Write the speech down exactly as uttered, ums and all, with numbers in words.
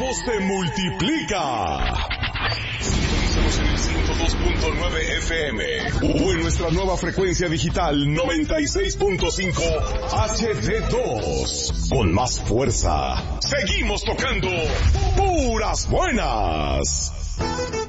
voz te multiplica. Sintonízanos en el ciento dos punto nueve F M o en nuestra nueva frecuencia digital noventa y seis punto cinco H D dos. Con más fuerza, seguimos tocando puras buenas.